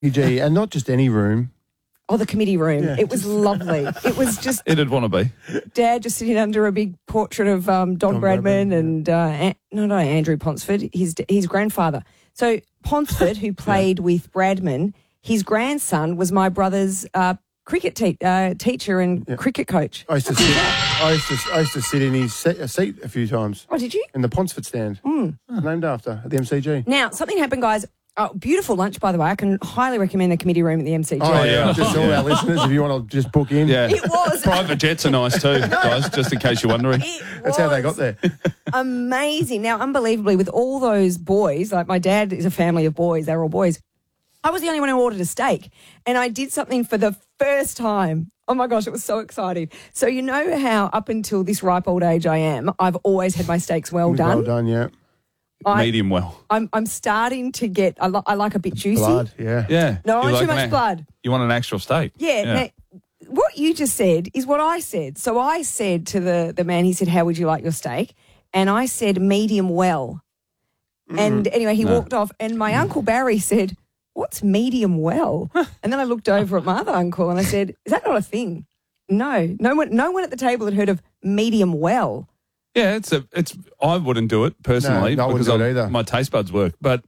Gee, and not just any room. Oh, the committee room. Yeah. It was lovely. It was just It'd want to be. Dad just sitting under a big portrait of Don Bradman and Andrew Ponsford, his grandfather. So Ponsford, who played with Bradman, his grandson was my brother's cricket teacher and cricket coach. I used to sit in his seat a few times. Oh, did you? In the Ponsford stand. Named after, at the MCG. Now, something happened, guys. Oh, beautiful lunch, by the way. I can highly recommend the committee room at the MCG. Oh, yeah. Just all our listeners, if you want to just book in. Yeah. It was. Private jets are nice too, guys, just in case you're wondering. That's how they got there. Amazing. Now, unbelievably, with all those boys, like my dad is a family of boys, they're all boys. I was the only one who ordered a steak, and I did something for the first time. Oh, my gosh, it was so exciting. So you know how up until this ripe old age I am, I've always had my steaks well done. Well done, yeah. Medium well. I'm starting to get, I like a bit juicy. Blood, yeah. Yeah. No, I You want too like much blood. You want an actual steak. Yeah. Now, what you just said is what I said. So I said to the man, he said, how would you like your steak? And I said, medium well. And anyway, he walked off, and my Uncle Barry said, what's medium well? And then I looked over at my other uncle and I said, is that not a thing? No one at the table had heard of medium well. Yeah, I wouldn't do it personally No, I wouldn't because do it either. my taste buds work, but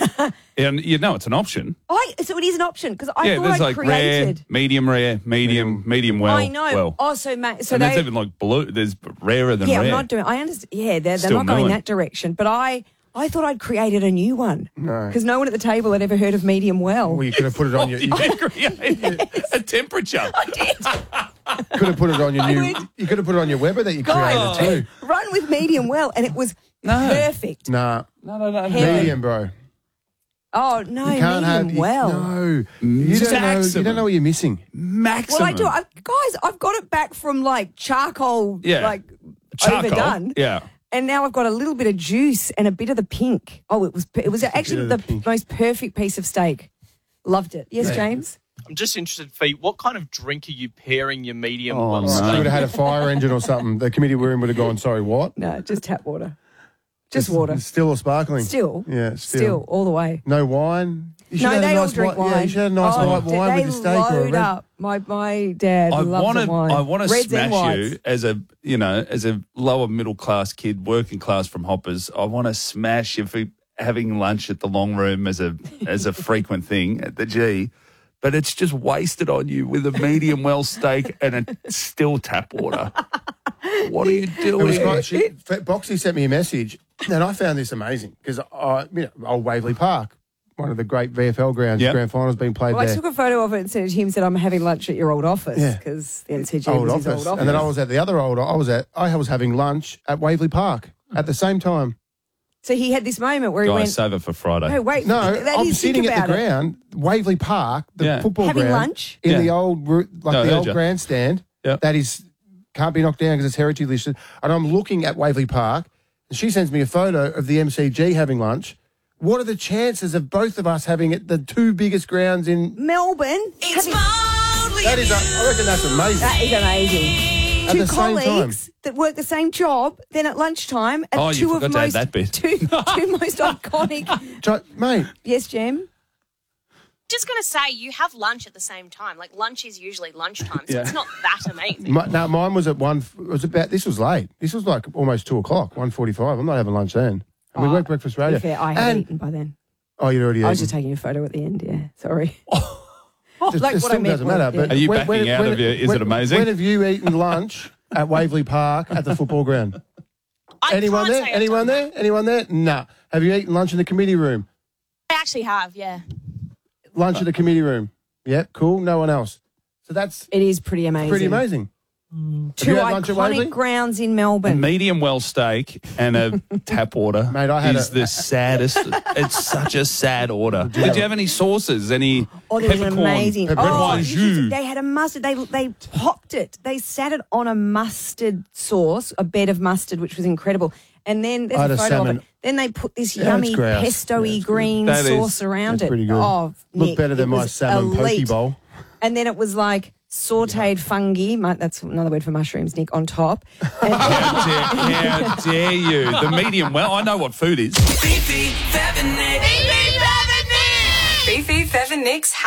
and you know it's an option. So it is an option because I thought there's I like created. rare, medium well. I know. Well. Oh, so and there's even like blue. There's rarer than rare. I'm not doing. I understand. Yeah, they're Still not going knowing. that direction. But I thought I'd created a new one. No. Because no one at the table had ever heard of medium well. Well, you could have put it on your... You did create a temperature. I did. could have put it on your new... went- You could have put it on your Weber that you created too. Run with medium well, and it was perfect. Nah. No. Heaven. Medium, bro. Oh no, You can't medium have... well. No. You don't know what you're missing. Maximum. Well, I do. Guys, I've got it back from like charcoal, Charcoal. overdone. Yeah. And now I've got a little bit of juice and a bit of the pink. Oh, it was actually of the the pink. most perfect piece of steak. Loved it. Yes, James? I'm just interested, Fee, what kind of drink are you pairing your medium Oh, well no. steak? You would have had a fire engine or something. The committee room would have gone, sorry, what? No, just tap water. Just water. Still or sparkling? Still. Yeah, Still, all the way. No wine? You should No, have they a all nice drink wine. Yeah, you should have a nice white wine with your steak. They or a load red. up. My dad loves the wine. I want to Reds and smash whites. you as a lower middle class kid, working class from Hoppers. I want to smash you for having lunch at the long room as a frequent thing at the G. But it's just wasted on you with a medium well steak and a still tap water. What are you It was doing? quite, Boxy sent me a message, and I found this amazing because old Waverley Park, one of the great VFL grounds, Yep. grand finals being played Well, I there. took a photo of it and sent it to him. Said I'm having lunch at your old office Yeah. because the MCG Old was office. his old office. And then I was at the other old. I was having lunch at Waverley Park at the same time. So he had this moment where he Guys, went. save it for Friday. No, wait. No, that I'm is, sitting think at the about it. ground, Waverley Park, the Yeah. football Having ground, lunch? in Yeah. the old No, I the heard old you. grandstand. Yep. That is can't be knocked down because it's heritage listed. And I'm looking at Waverley Park, and she sends me a photo of the MCG having lunch. What are the chances of both of us having it, the two biggest grounds in? Melbourne. That is, I reckon that's amazing. That is amazing. At Two the same colleagues that work the same job, then at lunchtime, at Oh, you two of forgot to add most that bit. two most iconic. Mate, Yes, Jem. Just going to say, you have lunch at the same time. Like, lunch is usually lunchtime, so it's not that amazing. mine was at one. It was about. This was late. This was like almost 2:00, 1:45. I'm not having lunch then. And we work breakfast To be radio. fair, I had And- eaten by then. Oh, you'd already I was eaten. just taking a photo at the end, yeah. Sorry. Just- like it what I still meant doesn't was- matter. yeah. But Are you backing out of your, is it amazing? When have you eaten lunch at Waverley Park at the football ground? I Anyone can't there? say I've Anyone done there? Anyone there? Nah. Have you eaten lunch in the committee room? that. I actually have, yeah. Lunch in the committee room. Yep, cool. No one else. So that's It is pretty amazing. pretty amazing. Two you had lunch at Waverley? iconic grounds in A Melbourne. medium well steak and a tap water Mate, I had is the saddest. It's such a sad order. Did you have any sauces? Any Oh, there was an peppercorn? amazing. peppercorn Oh, wine you should- jus? they had a mustard. They popped it. They sat it on a mustard sauce, a bed of mustard, which was incredible. And then there's I had a a photo salmon. of it. Then they put this Yeah, yummy it's grouse. pesto-y Yeah, it's good. green That is- sauce around That's it. pretty good. Oh, Look Nick, better than it my was salmon poke elite. bowl. And then it was like sautéed fungi. That's another word for mushrooms, Nick, on top. And How dare you? The medium well. I know what food is. Fifi, Bev and Nick's